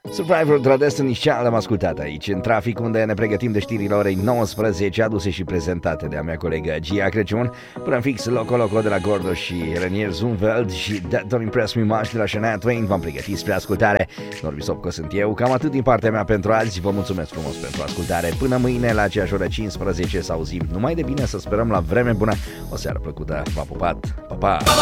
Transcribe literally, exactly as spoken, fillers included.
Survivor de la Destiny's Child am ascultat aici, în trafic, unde ne pregătim de știrile orei nouăsprezece, aduse și prezentate de a mea colegă Gia Crăciun, până în fix Loco Loco de la Gordo și Renier Zumveld și That Don't Impress Me Much de la Shania Twain. V-am pregătit spre ascultare. Norbi Sopco sunt eu. Cam atât din partea mea pentru azi. Vă mulțumesc frumos pentru ascultare. Până mâine la aceeași oră cincisprezece să auzim numai de bine, să sperăm la vreme bună. O seară plăcută. V-a pupat. Pa, pa!